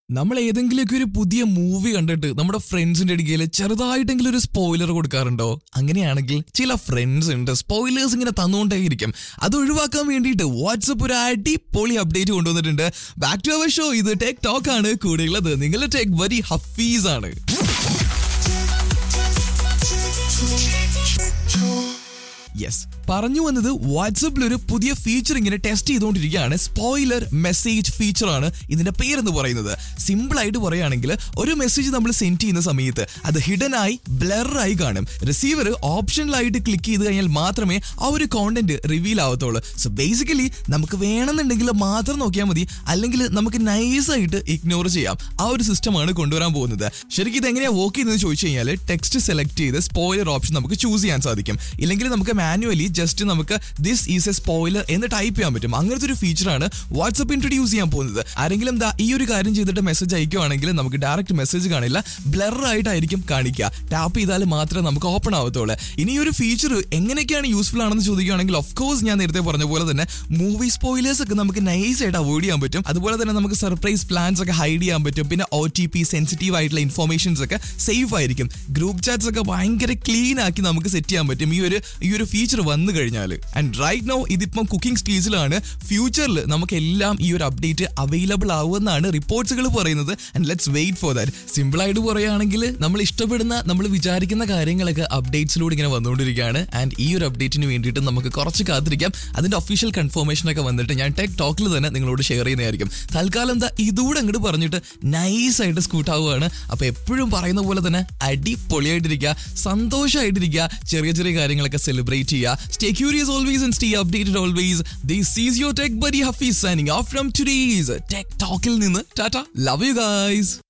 നമ്മൾ ഏതെങ്കിലുമൊക്കെ ഒരു പുതിയ മൂവി കണ്ടിട്ട് നമ്മുടെ ഫ്രണ്ട്സിന്റെ ഇടയിൽ ചെറുതായിട്ടെങ്കിലും ഒരു സ്പോയിലർ കൊടുക്കാറുണ്ടോ? അങ്ങനെയാണെങ്കിൽ ചില ഫ്രണ്ട്സ് ഉണ്ട് സ്പോയിലേഴ്സ് ഇങ്ങനെ തന്നുകൊണ്ടേയിരിക്കും. അത് ഒഴിവാക്കാൻ വേണ്ടിയിട്ട് വാട്സ്ആപ്പ് ഒരു അടിപൊളി അപ്ഡേറ്റ് കൊണ്ടുവന്നിട്ടുണ്ട്. Back to our show. ഇത് ടെക് ടോക്ക് ആണ്. കൂടെയുള്ളത് നിങ്ങളുടെ ടെക് ബഡി ഹഫീസ് ആണ്. യെസ്, പറഞ്ഞു വന്നത് വാട്സ്ആപ്പിൽ ഒരു പുതിയ ഫീച്ചർ ഇങ്ങനെ ടെസ്റ്റ് ചെയ്തുകൊണ്ടിരിക്കുകയാണ്. സ്പോയിലർ മെസ്സേജ് ഫീച്ചർ ആണ് ഇതിന്റെ പേരെന്ന് പറയുന്നത്. സിമ്പിൾ ആയിട്ട് പറയുകയാണെങ്കിൽ ഒരു മെസ്സേജ് നമ്മൾ സെൻഡ് ചെയ്യുന്ന സമയത്ത് അത് ഹിഡൻ ആയി ബ്ലർ ആയി കാണും. റിസീവർ ഓപ്ഷനിലായിട്ട് ക്ലിക്ക് ചെയ്ത് കഴിഞ്ഞാൽ മാത്രമേ ആ ഒരു കോണ്ടന്റ് റിവീൽ ആവത്തുള്ളൂ. സോ ബേസിക്കലി നമുക്ക് വേണമെന്നുണ്ടെങ്കിൽ മാത്രം നോക്കിയാൽ മതി, അല്ലെങ്കിൽ നമുക്ക് നൈസായിട്ട് ഇഗ്നോർ ചെയ്യാം. ആ ഒരു സിസ്റ്റമാണ് കൊണ്ടുവരാൻ പോകുന്നത്. ശരിക്കും ഇത് എങ്ങനെയാ വർക്ക് ചെയ്യുന്നത് ചോദിച്ചു കഴിഞ്ഞാൽ ടെക്സ്റ്റ് സെലക്ട് ചെയ്ത് സ്പോയിലർ ഓപ്ഷൻ നമുക്ക് ചൂസ് ചെയ്യാൻ സാധിക്കും. ഇല്ലെങ്കിൽ നമുക്ക് മാനുവലി ജസ്റ്റ് നമുക്ക് ദിസ് ഈസ് എ സ്പോയിലർ എന്ന് ടൈപ്പ് ചെയ്യാൻ പറ്റും. അങ്ങനത്തെ ഒരു ഫീച്ചറാണ് വാട്സ്ആപ്പ് ഇൻട്രൊഡ്യൂസ് ചെയ്യാൻ പോകുന്നത്. ആരെങ്കിലും ഈ ഒരു കാര്യം ചെയ്തിട്ട് മെസ്സേജ് അയക്കുകയാണെങ്കിൽ നമുക്ക് ഡയറക്റ്റ് മെസ്സേജ് കാണില്ല, ബ്ലർ ആയിട്ടായിരിക്കും കാണിക്കുക. ടാപ്പ് ചെയ്താൽ മാത്രമേ നമുക്ക് ഓപ്പൺ ആവത്തുള്ളൂ. ഇനി ഒരു ഫീച്ചർ എങ്ങനെയൊക്കെയാണ് യൂസ്ഫുൾ ആണെന്ന് ചോദിക്കുകയാണെങ്കിൽ ഓഫ് കോഴ്സ് ഞാൻ നേരത്തെ പറഞ്ഞ പോലെ തന്നെ മൂവി സ്പോയിലേഴ്സ് ഒക്കെ നമുക്ക് നൈസ് ആയിട്ട് അവോയ്ഡ് ചെയ്യാൻ പറ്റും. അതുപോലെ തന്നെ നമുക്ക് സർപ്രൈസ് പ്ലാൻസ് ഒക്കെ ഹൈഡ് ചെയ്യാൻ പറ്റും. പിന്നെ OTP സെൻസിറ്റീവ് ആയിട്ടുള്ള ഇൻഫോർമേഷൻസ് ഒക്കെ സേഫ് ആയിരിക്കും. ഗ്രൂപ്പ് ചാറ്റ്സ് ഒക്കെ ഭയങ്കര ക്ലീൻ ആക്കി നമുക്ക് സെറ്റ് ചെയ്യാൻ പറ്റും ഈ ഒരു ഫീച്ചർ വന്നു കഴിഞ്ഞാൽ. ആൻഡ് റൈറ്റ് നൗ ഇതിപ്പം കുക്കിംഗ് സ്റ്റേജിലാണ്. ഫ്യൂച്ചറിൽ നമുക്ക് എല്ലാം ഈ ഒരു അപ്ഡേറ്റ് അവൈലബിൾ ആവുമെന്നാണ് റിപ്പോർട്ട്സുകൾ പറയുന്നത്. And let's wait for that. Simple ആയിട്ട് പറയുകയാണെങ്കിൽ നമ്മൾ ഇഷ്ടപ്പെടുന്ന, നമ്മൾ വിചാരിക്കുന്ന കാര്യങ്ങളൊക്കെ അപ്ഡേറ്റ്സിലൂടെ ഇങ്ങനെ വന്നുകൊണ്ടിരിക്കുകയാണ്. ആൻഡ് ഈ ഒരു അപ്ഡേറ്റിന് വേണ്ടിയിട്ട് നമുക്ക് കുറച്ച് കാത്തിരിക്കാം. അതിന്റെ ഒഫീഷ്യൽ കൺഫർമേഷൻ ഒക്കെ വന്നിട്ട് ഞാൻ ടെക് ടോക്കിൽ തന്നെ നിങ്ങളോട് ഷെയർ ചെയ്യുന്നതായിരിക്കും. തൽക്കാലം ഇതുകൂടെ അങ്ങോട്ട് പറഞ്ഞിട്ട് നൈസായിട്ട് സ്കൂട്ട് ആവുകയാണ്. അപ്പൊ എപ്പോഴും പറയുന്ന പോലെ തന്നെ അടിപൊളിയായിട്ടിരിക്കുക, സന്തോഷമായിട്ടിരിക്കുക, ചെറിയ ചെറിയ കാര്യങ്ങളൊക്കെ സെലിബ്രേറ്റ് ചെയ്യുക. Stay curious always and stay updated always. This is your tech buddy Hafiz signing off from today's Tech Talkil ninnu. Tata. Love you guys.